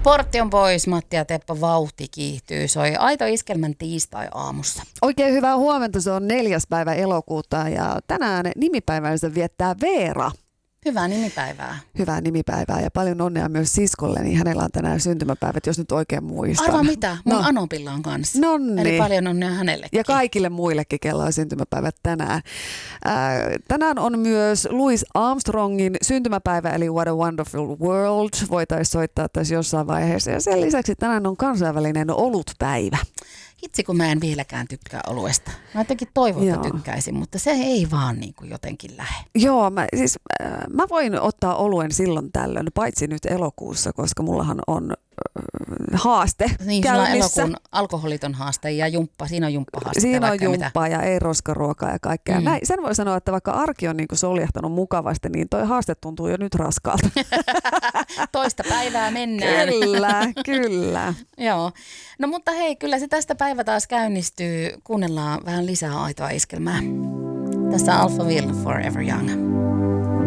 Portti on pois, Matti ja Teppo, vauhti kiihtyy. Soi Aito Iskelmän tiistai-aamussa. Oikein hyvää huomenta, se on 4. päivä elokuuta ja tänään nimipäivänsä viettää Veera. Hyvää nimipäivää. Hyvää nimipäivää ja paljon onnea myös siskolleni. Hänellä on tänään syntymäpäivät, jos nyt oikein muistan. Arvaa mitä? Mun Anopilla on kanssa. Nonni. Eli paljon onnea hänellekin. Ja kaikille muillekin, kello on syntymäpäivät tänään. Tänään on myös Louis Armstrongin syntymäpäivä, eli What a Wonderful World. Voitaisiin soittaa tässä jossain vaiheessa. Ja sen lisäksi tänään on kansainvälinen olutpäivä. Itse kun mä en vieläkään tykkää oluesta. Mä jotenkin toivon, että tykkäisin, mutta se ei vaan niin kuin jotenkin lähde. Joo, mä voin ottaa oluen silloin tällöin, paitsi nyt elokuussa, koska mullahan on haaste niin, käynnissä. Elokuun alkoholiton haaste ja jumppa, siinä on jumppahaaste. Siinä on jumppaa ja ei roskaruokaa ja kaikkea. Sen voi sanoa, että vaikka arki on niinku soljahtanut mukavasti, niin toi haaste tuntuu jo nyt raskaalta. Toista päivää mennään. Kyllä. Joo. No mutta hei, kyllä se tästä päivä taas käynnistyy. Kuunnellaan vähän lisää Aitoa Iskelmää. Tässä on Alphaville Forever Young.